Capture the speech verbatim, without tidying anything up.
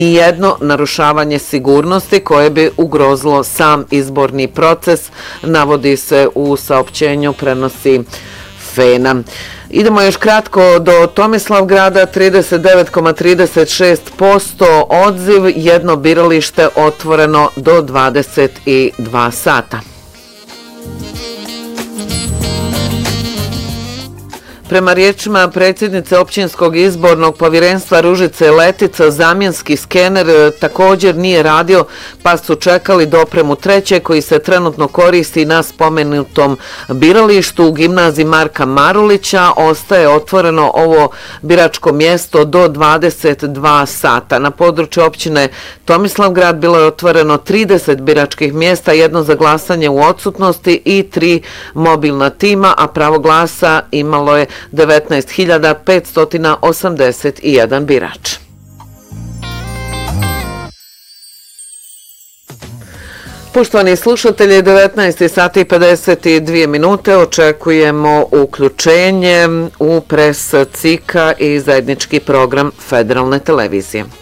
i jedno narušavanje sigurnosti koje bi ugrozilo sam izborni proces, navodi se u saopćenju, prenosi Fena. Idemo još kratko do Tomislavgrada, trideset devet zarez trideset šest posto odziv, jedno biralište otvoreno do dvadeset dva sata. Prema riječima predsjednice općinskog izbornog povjerenstva Ružice Letica, zamjenski skener također nije radio, pa su čekali dopremu treće koji se trenutno koristi na spomenutom biralištu u gimnaziji Marka Marulića. Ostaje otvoreno ovo biračko mjesto do dvadeset dva sata. Na području općine Tomislavgrad bilo je otvoreno trideset biračkih mjesta, jedno za glasanje u odsutnosti i tri mobilna tima, a pravo glasa imalo je devetnaest hiljada petsto osamdeset jedan birač. Poštovani slušatelji, devetnaest sati i pedeset dvije minute, očekujemo uključenje u pres C I K-a i zajednički program Federalne televizije.